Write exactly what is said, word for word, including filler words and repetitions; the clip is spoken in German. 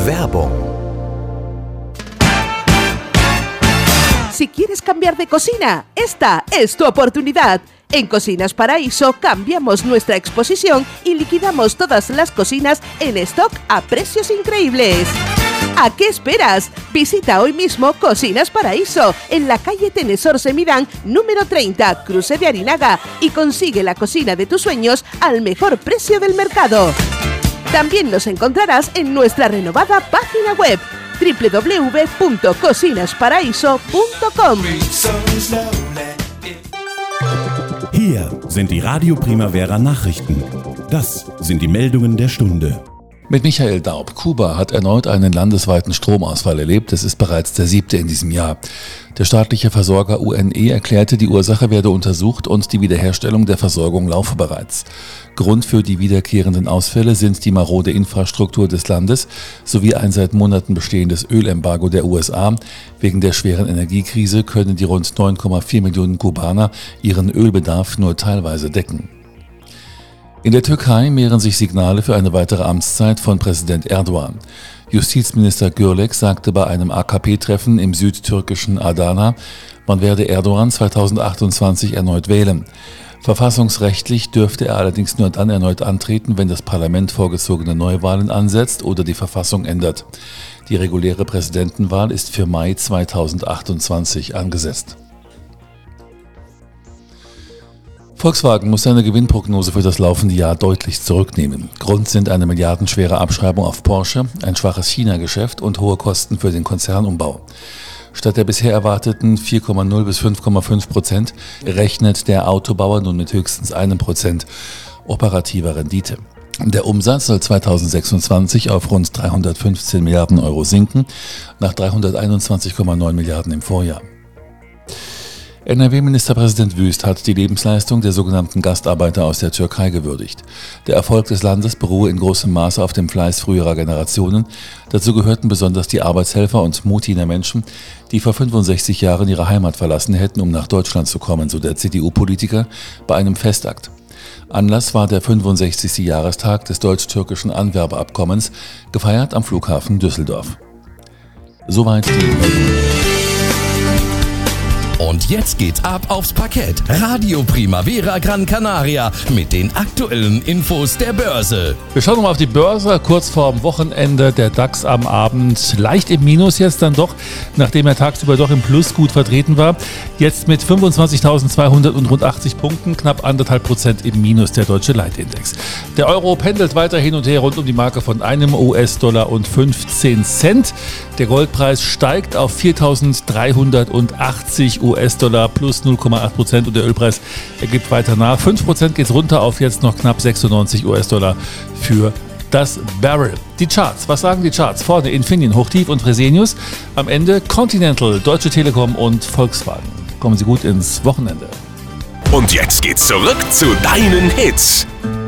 Werbung. Si quieres cambiar de cocina, esta es tu oportunidad. En Cocinas Paraíso cambiamos nuestra exposición y liquidamos todas las cocinas en stock a precios increíbles. ¿A qué esperas? Visita hoy mismo Cocinas Paraíso en la calle Tenesor Semidán número treinta, Cruce de Arinaga, y consigue la cocina de tus sueños al mejor precio del mercado. También nos encontrarás en nuestra renovada página web doble u doble u doble u punto cocinas paraíso punto com. Hier sind die Radio Primavera Nachrichten. Das sind die Meldungen der Stunde. Mit Michael Daub. Kuba hat erneut einen landesweiten Stromausfall erlebt. Es ist bereits der siebte in diesem Jahr. Der staatliche Versorger U N E erklärte, die Ursache werde untersucht und die Wiederherstellung der Versorgung laufe bereits. Grund für die wiederkehrenden Ausfälle sind die marode Infrastruktur des Landes sowie ein seit Monaten bestehendes Ölembargo der U S A. Wegen der schweren Energiekrise können die rund neun Komma vier Millionen Kubaner ihren Ölbedarf nur teilweise decken. In der Türkei mehren sich Signale für eine weitere Amtszeit von Präsident Erdogan. Justizminister Gürlek sagte bei einem A K P-Treffen im südtürkischen Adana, man werde Erdogan zweitausendachtundzwanzig erneut wählen. Verfassungsrechtlich dürfte er allerdings nur dann erneut antreten, wenn das Parlament vorgezogene Neuwahlen ansetzt oder die Verfassung ändert. Die reguläre Präsidentenwahl ist für Mai zweitausendachtundzwanzig angesetzt. Volkswagen muss seine Gewinnprognose für das laufende Jahr deutlich zurücknehmen. Grund sind eine milliardenschwere Abschreibung auf Porsche, ein schwaches China-Geschäft und hohe Kosten für den Konzernumbau. Statt der bisher erwarteten vier Komma null bis fünf Komma fünf Prozent rechnet der Autobauer nun mit höchstens einem Prozent operativer Rendite. Der Umsatz soll zweitausendsechsundzwanzig auf rund dreihundertfünfzehn Milliarden Euro sinken, nach dreihunderteinundzwanzig Komma neun Milliarden im Vorjahr. N R W-Ministerpräsident Wüst hat die Lebensleistung der sogenannten Gastarbeiter aus der Türkei gewürdigt. Der Erfolg des Landes beruhe in großem Maße auf dem Fleiß früherer Generationen. Dazu gehörten besonders die Arbeitshelfer und Mutiner Menschen, die vor fünfundsechzig Jahren ihre Heimat verlassen hätten, um nach Deutschland zu kommen, so der C D U-Politiker bei einem Festakt. Anlass war der fünfundsechzigste Jahrestag des deutsch-türkischen Anwerbeabkommens, gefeiert am Flughafen Düsseldorf. Soweit die Meldung. Und jetzt geht's ab aufs Parkett. Radio Primavera Gran Canaria mit den aktuellen Infos der Börse. Wir schauen mal auf die Börse, kurz vorm Wochenende. Der DAX am Abend leicht im Minus jetzt dann doch, nachdem er tagsüber doch im Plus gut vertreten war. Jetzt mit fünfundzwanzigtausendzweihundert und rund achtzig Punkten, knapp anderthalb Prozent im Minus der deutsche Leitindex. Der Euro pendelt weiter hin und her rund um die Marke von einem U S-Dollar und fünfzehn Cent. Der Goldpreis steigt auf viertausenddreihundertachtzig U S-Dollar plus null Komma acht Prozent und der Ölpreis ergibt weiter nach. fünf Prozent geht es runter auf jetzt noch knapp sechsundneunzig U S-Dollar für das Barrel. Die Charts, was sagen die Charts? Vorne Infineon, Hochtief und Fresenius. Am Ende Continental, Deutsche Telekom und Volkswagen. Kommen Sie gut ins Wochenende. Und jetzt geht's zurück zu deinen Hits.